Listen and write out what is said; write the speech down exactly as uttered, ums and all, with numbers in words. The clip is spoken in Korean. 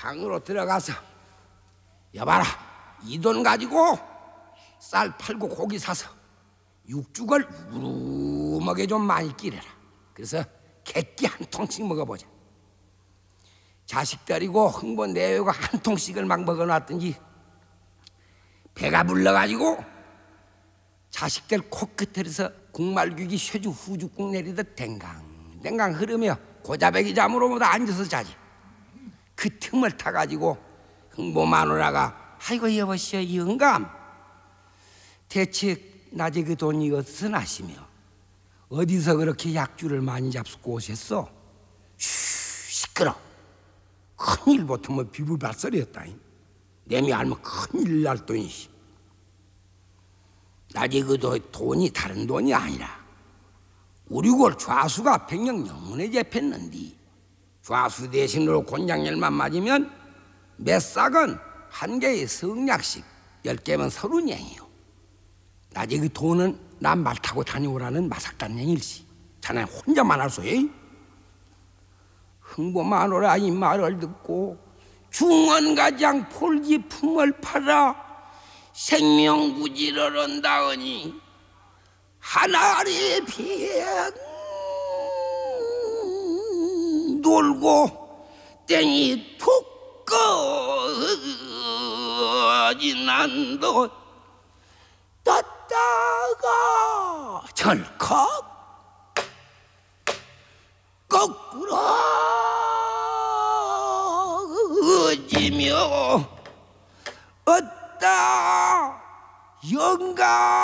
방으로 들어가서 여봐라, 이 돈 가지고 쌀 팔고 고기 사서 육죽을 우르먹에 좀 많이 끼래라. 그래서 객기 한 통씩 먹어보자. 자식 데리고 흥보 내외가 한 통씩을 막 먹어놨더니 배가 불러가지고 자식들 코끝에서 국말귀기 쇠주 후죽국 내리듯 댕강 댕강 흐르며 고자배기 잠으로보다 앉아서 자지. 그 틈을 타가지고 흥보 마누라가 아이고 여보시오 영감, 대체 낮에 그 돈이 어디서 나시며 어디서 그렇게 약주를 많이 잡수고 오셨어? 쉬 시끄러. 큰일 못하면 비불발설이었다. 내미 알면 큰일 날 돈이. 낮에 그 돈이 다른 돈이 아니라 우리 골 좌수가 백령 영문에 잡혔는데 좌수 대신으로 곤장열만 맞으면 몇 싹은 한 개의 성약씩, 열 개면 서른냥이요. 낮에 그 돈은 난 말 타고 다녀오라는 마삭단냥일시. 자네 혼자만 할 소에? 흥보 마누라 이 말을 듣고 중원가장 폴기품을 팔아 생명구지를 한다으니 하나리 비행 놀고 땡이 툭 꺼지난도 떴다가 절컥 거꾸로 어지며 어따 영감